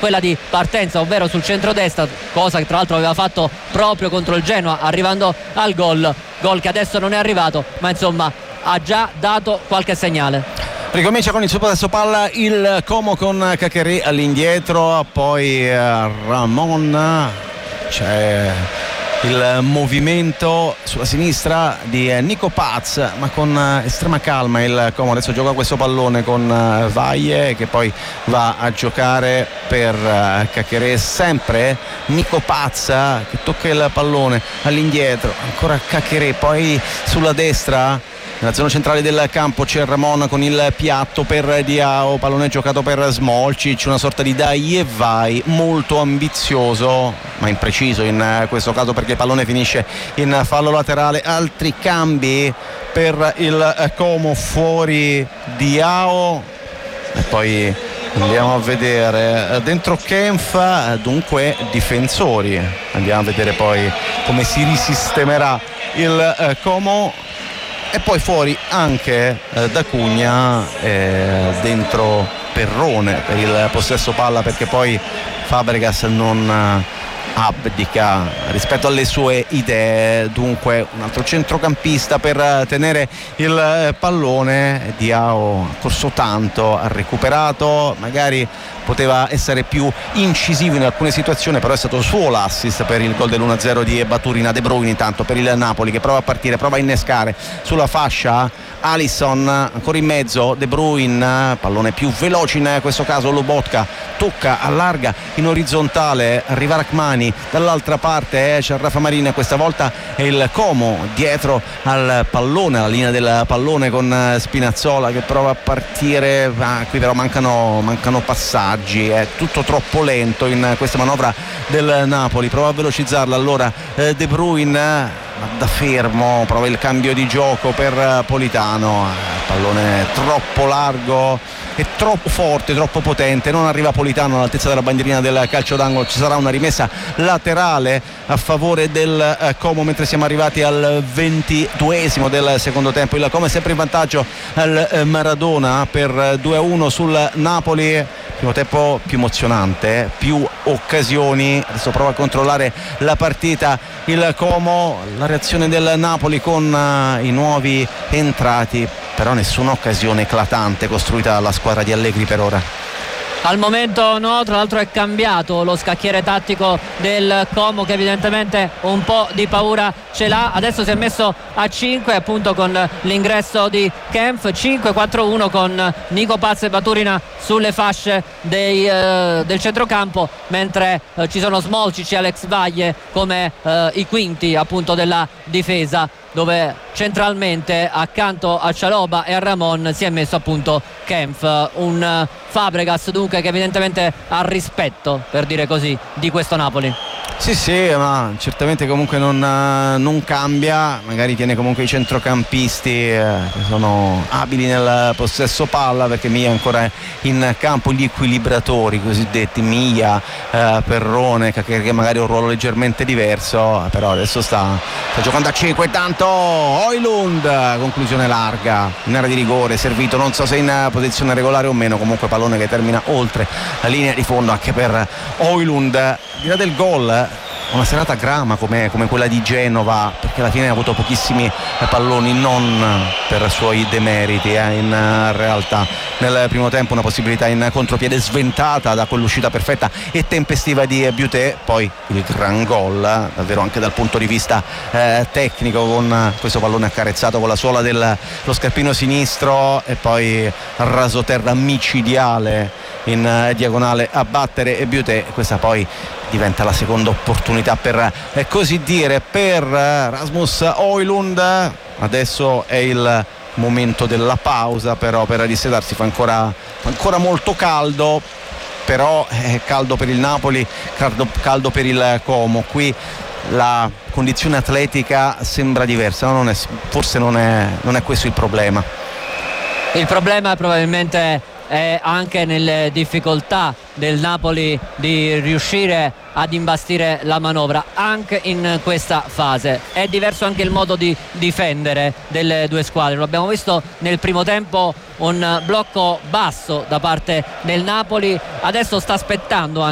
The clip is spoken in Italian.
quella di partenza, ovvero sul centrodestra, cosa che tra l'altro aveva fatto proprio contro il Genoa arrivando al gol che adesso non è arrivato, ma insomma ha già dato qualche segnale. Ricomincia con il suo possesso palla il Como con Caqueré all'indietro, poi Ramon, c'è il movimento sulla sinistra di Nico Paz, ma con estrema calma il Como adesso gioca questo pallone con Valle, che poi va a giocare per Caqueré, sempre Nico Paz che tocca il pallone all'indietro, ancora Caqueré, poi sulla destra nella zona centrale del campo c'è Ramon con il piatto per Diao, pallone giocato per Smolcic, una sorta di dai e vai molto ambizioso ma impreciso in questo caso, perché il pallone finisce in fallo laterale. Altri cambi per il Como, fuori Diao e poi andiamo a vedere dentro Kempf, dunque difensori, andiamo a vedere poi come si risistemerà il Como. E poi fuori anche D'Acugna, dentro Perrone per il possesso palla, perché poi Fabregas non abdica rispetto alle sue idee. Dunque un altro centrocampista per tenere il pallone. Diao ha corso tanto, ha recuperato, magari poteva essere più incisivo in alcune situazioni, però è stato suo l'assist per il gol dell'1-0 di Baturina. De Bruyne intanto per il Napoli che prova a partire, prova a innescare sulla fascia Alisson, ancora in mezzo De Bruyne, pallone più veloce in questo caso Lobotka, tocca, allarga in orizzontale, arriva Rachmani, dall'altra parte c'è Rafa Marin, questa volta è il Como dietro al pallone, alla linea del pallone con Spinazzola che prova a partire, qui però mancano passaggi, è tutto troppo lento in questa manovra del Napoli, prova a velocizzarla allora De Bruyne, da fermo, prova il cambio di gioco per Politano, pallone troppo largo e troppo forte, troppo potente, non arriva Politano all'altezza della bandierina del calcio d'angolo, ci sarà una rimessa laterale a favore del Como mentre siamo arrivati al 22esimo del secondo tempo. Il Como è sempre in vantaggio al Maradona per 2-1 sul Napoli. Primo tempo più emozionante, più occasioni, adesso prova a controllare la partita il Como, la reazione del Napoli con i nuovi entrati, però nessuna occasione eclatante costruita dalla squadra di Allegri per ora. Al momento no, tra l'altro è cambiato lo scacchiere tattico del Como, che evidentemente un po' di paura ce l'ha. Adesso si è messo a 5 appunto con l'ingresso di Kempf, 5-4-1 con Nico Paz e Baturina sulle fasce del centrocampo, mentre ci sono Smolcic e Alex Valle come i quinti appunto della difesa, dove centralmente accanto a Cialoba e a Ramon si è messo appunto Kempf, un Fabregas dunque che evidentemente ha rispetto, per dire così, di questo Napoli. Sì, ma certamente comunque non cambia, magari tiene comunque i centrocampisti che sono abili nel possesso palla, perché Mia è ancora in campo, gli equilibratori cosiddetti, Mia, Perrone, che magari ha un ruolo leggermente diverso, però adesso sta giocando a 5, tanto Højlund, conclusione larga, in area di rigore, servito, non so se in posizione regolare o meno, comunque pallone che termina oltre la linea di fondo anche per Højlund. Al di là del gol, una serata grama come quella di Genova, perché alla fine ha avuto pochissimi palloni, non per suoi demeriti, in realtà nel primo tempo una possibilità in contropiede sventata da quell'uscita perfetta e tempestiva di Buté, poi il gran gol davvero anche dal punto di vista tecnico, con questo pallone accarezzato con la suola dello scarpino sinistro e poi rasoterra micidiale in diagonale a battere Buté. Questa poi diventa la seconda opportunità per così dire per Rasmus Højlund. Adesso è il momento della pausa, però per rissedarsi fa ancora molto caldo, però è caldo per il Napoli, caldo per il Como. Qui la condizione atletica sembra diversa, no? Forse non è questo il problema. Il problema probabilmente è anche nelle difficoltà del Napoli di riuscire ad imbastire la manovra anche in questa fase. È diverso anche il modo di difendere delle due squadre, lo abbiamo visto nel primo tempo, un blocco basso da parte del Napoli, adesso sta aspettando anche